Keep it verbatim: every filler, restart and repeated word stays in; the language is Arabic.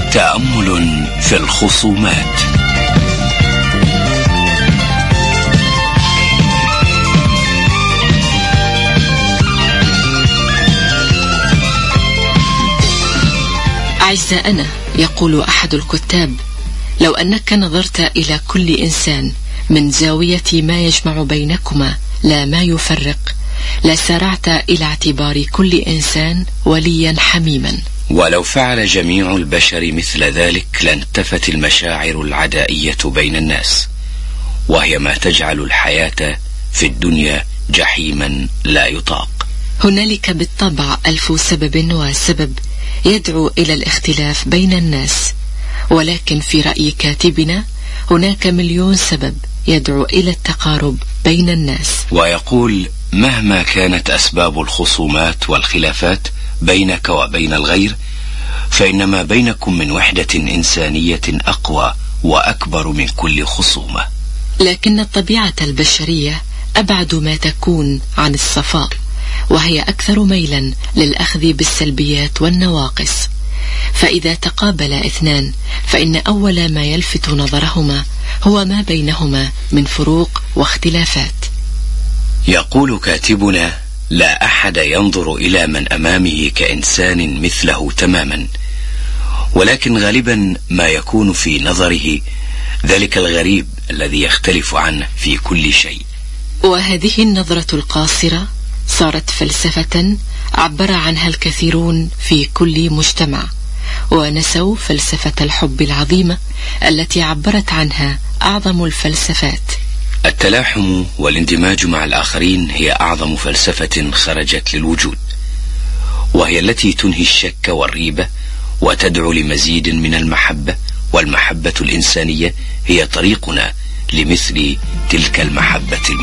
تأمل في الخصومات. أعزائنا، يقول أحد الكتاب: لو أنك نظرت إلى كل إنسان من زاوية ما يجمع بينكما لا ما يفرق، لسارعت إلى اعتبار كل إنسان وليا حميما. ولو فعل جميع البشر مثل ذلك لانتفت المشاعر العدائية بين الناس، وهي ما تجعل الحياة في الدنيا جحيما لا يطاق. هنالك بالطبع ألف سبب وسبب يدعو إلى الاختلاف بين الناس، ولكن في رأي كاتبنا هناك مليون سبب يدعو إلى التقارب بين الناس. ويقول: مهما كانت أسباب الخصومات والخلافات بينك وبين الغير، فإنما بينكم من وحدة إنسانية أقوى وأكبر من كل خصومة. لكن الطبيعة البشرية أبعد ما تكون عن الصفاء، وهي أكثر ميلا للأخذ بالسلبيات والنواقص. فإذا تقابل اثنان فإن أول ما يلفت نظرهما هو ما بينهما من فروق واختلافات. يقول كاتبنا: لا أحد ينظر إلى من أمامه كإنسان مثله تماما، ولكن غالبا ما يكون في نظره ذلك الغريب الذي يختلف عنه في كل شيء. وهذه النظرة القاصرة صارت فلسفة عبر عنها الكثيرون في كل مجتمع، ونسوا فلسفة الحب العظيمة التي عبرت عنها أعظم الفلسفات. التلاحم والاندماج مع الآخرين هي أعظم فلسفة خرجت للوجود، وهي التي تنهي الشك والريبة وتدعو لمزيد من المحبة، والمحبة الإنسانية هي طريقنا لمثل تلك المحبة.